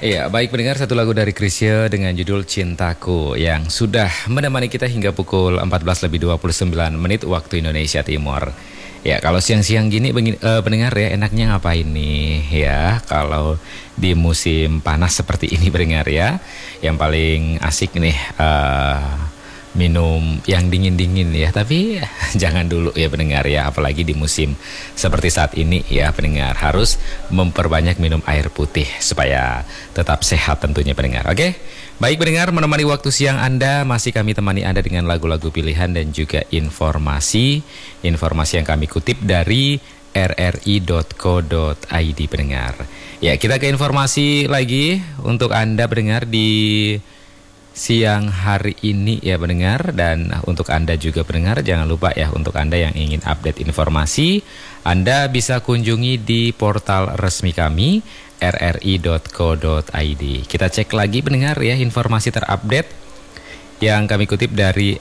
Iya, baik pendengar, satu lagu dari Chrisye dengan judul Cintaku yang sudah menemani kita hingga pukul 14:29 waktu Indonesia Timur. Ya, kalau siang-siang gini pendengar ya enaknya ngapain nih ya? Kalau di musim panas seperti ini pendengar ya, yang paling asik nih minum yang dingin-dingin ya. Tapi jangan dulu ya pendengar ya, apalagi di musim seperti saat ini ya pendengar, harus memperbanyak minum air putih supaya tetap sehat tentunya pendengar. Oke, baik pendengar, menemani waktu siang Anda, masih kami temani Anda dengan lagu-lagu pilihan dan juga informasi yang kami kutip dari rri.co.id pendengar. Ya, kita ke informasi lagi untuk Anda pendengar di siang hari ini ya pendengar. Dan untuk Anda juga pendengar, jangan lupa ya, untuk Anda yang ingin update informasi, Anda bisa kunjungi di portal resmi kami rri.co.id. Kita cek lagi pendengar ya, informasi terupdate yang kami kutip dari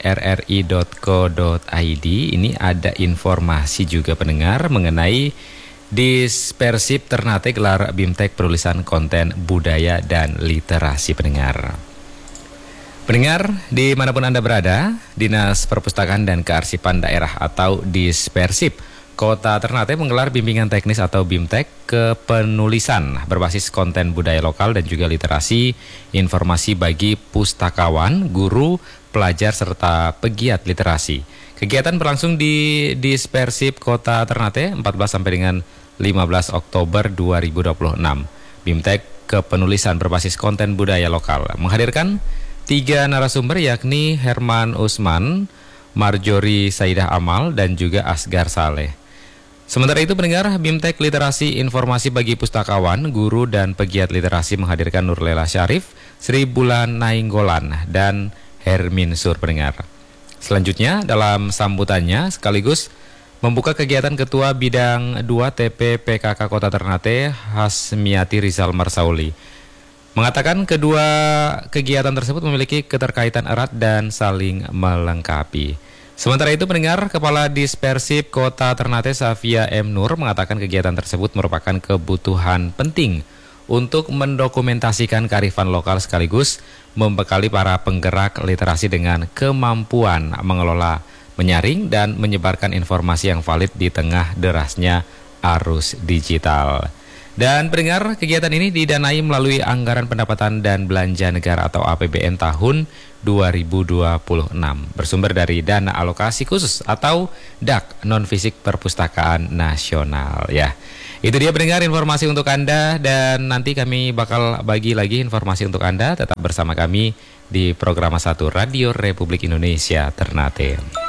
rri.co.id. Ini ada informasi juga pendengar mengenai Dispersip Ternate gelar BIMTEK penulisan konten budaya dan literasi pendengar. Pendengar, dimanapun Anda berada, Dinas Perpustakaan dan Kearsipan Daerah atau Dispersip Kota Ternate menggelar bimbingan teknis atau BIMTEK kepenulisan berbasis konten budaya lokal dan juga literasi informasi bagi pustakawan, guru, pelajar, serta pegiat literasi. Kegiatan berlangsung di Dispersip Kota Ternate 14 sampai dengan 15 Oktober 2026. BIMTEK kepenulisan berbasis konten budaya lokal menghadirkan 3 narasumber, yakni Herman Usman, Marjorie Saidah Amal, dan juga Asgar Saleh. Sementara itu pendengar, BIMTEK Literasi Informasi bagi Pustakawan, Guru, dan Pegiat Literasi menghadirkan Nurlela Syarif, Sri Bulan Nainggolan, dan Hermin Sur pendengar. Selanjutnya dalam sambutannya sekaligus membuka kegiatan Ketua Bidang 2 TP PKK Kota Ternate, Hasmiati Rizal Marsauli, mengatakan kedua kegiatan tersebut memiliki keterkaitan erat dan saling melengkapi. Sementara itu pendengar, Kepala Dispersip Kota Ternate Safia M. Nur mengatakan kegiatan tersebut merupakan kebutuhan penting untuk mendokumentasikan kearifan lokal sekaligus membekali para penggerak literasi dengan kemampuan mengelola, menyaring, dan menyebarkan informasi yang valid di tengah derasnya arus digital. Dan pendengar, kegiatan ini didanai melalui Anggaran Pendapatan dan Belanja Negara atau APBN tahun 2026, bersumber dari Dana Alokasi Khusus atau DAK Non-Fisik Perpustakaan Nasional ya. Itu dia pendengar informasi untuk Anda, dan nanti kami bakal bagi lagi informasi untuk Anda. Tetap bersama kami di Programa 1 Radio Republik Indonesia Ternate.